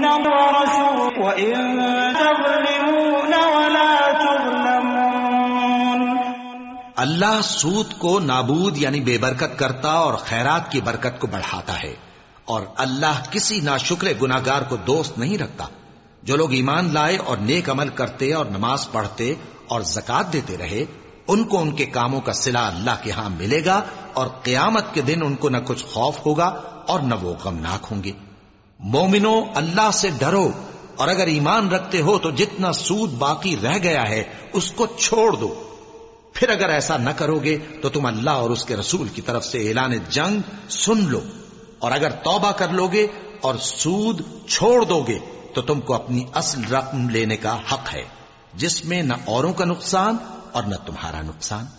अल्लाह सूद को नाबूद यानी बेबरकत करता और खैरात की बरकत को बढ़ाता है, और अल्लाह किसी नाशुक्र गुनाहगार को दोस्त नहीं रखता। जो लोग ईमान लाए और नेक अमल करते और नमाज पढ़ते और ज़कात देते रहे, उनको उनके कामों का सिला अल्लाह के यहां मिलेगा, और क़यामत के दिन उनको न कुछ खौफ होगा और न वो गमनाक होंगे। मोमिनो, अल्लाह से डरो, और अगर ईमान रखते हो तो जितना सूद बाकी रह गया है उसको छोड़ दो। फिर अगर ऐसा न करोगे तो तुम अल्लाह और उसके रसूल की तरफ से ऐलान जंग सुन लो, और अगर तौबा कर लोगे और सूद छोड़ दोगे तो तुमको अपनी असल रकम लेने का हक है, जिसमें न औरों का नुकसान और न तुम्हारा नुकसान।